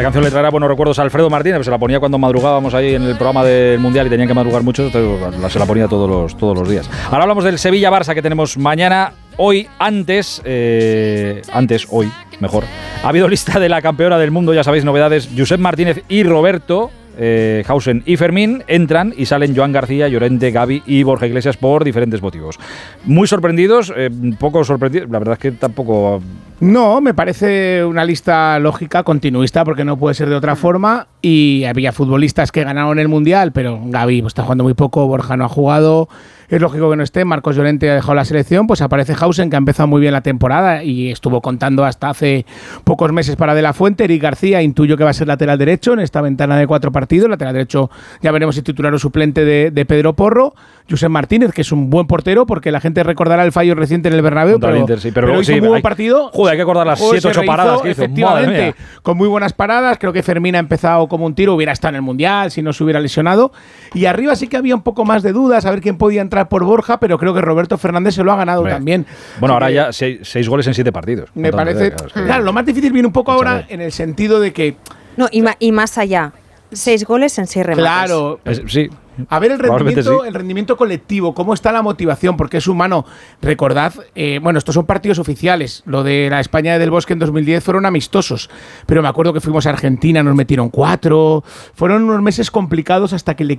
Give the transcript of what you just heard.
canción le traerá buenos recuerdos a Alfredo Martínez, se la ponía cuando madrugábamos ahí en el programa del Mundial y tenían que madrugar mucho, se la ponía todos los días. Ahora hablamos del Sevilla-Barça que tenemos mañana. Hoy, hoy, mejor. Ha habido lista de la campeona del mundo, ya sabéis, novedades. Josep Martínez y Roberto Hausen y Fermín entran y salen Joan García, Llorente, Gavi y Borja Iglesias por diferentes motivos. Muy sorprendidos, poco sorprendidos, la verdad es que tampoco... No, me parece una lista lógica, continuista, porque no puede ser de otra forma. Y había futbolistas que ganaron el Mundial, pero Gavi está jugando muy poco, Borja no ha jugado. Es lógico que no esté, Marcos Llorente ha dejado la selección, pues aparece Hausen, que ha empezado muy bien la temporada y estuvo contando hasta hace pocos meses para De La Fuente. Eric García, intuyo que va a ser lateral derecho en esta ventana de 4 partidos. Lateral derecho, ya veremos si titular o suplente de Pedro Porro. Josep Martínez, que es un buen portero, porque la gente recordará el fallo reciente en el Bernabéu, pero hizo un muy buen partido. Joder, hay que acordar las 7-8 paradas que hizo. Efectivamente, con muy buenas paradas. Creo que Fermín ha empezado como un tiro, hubiera estado en el Mundial si no se hubiera lesionado. Y arriba sí que había un poco más de dudas, a ver quién podía entrar por Borja, pero creo que Roberto Fernández se lo ha ganado también. Bueno, ahora ya 6 goles en 7 partidos. Me parece... Claro, lo más difícil viene un poco ahora en el sentido de que... No, y más allá. 6 goles en 6 remates. Claro. Sí. A ver el rendimiento colectivo, cómo está la motivación, porque es humano. Recordad, estos son partidos oficiales. Lo de la España del Bosque en 2010 fueron amistosos, pero me acuerdo que fuimos a Argentina, nos metieron 4. Fueron unos meses complicados hasta que el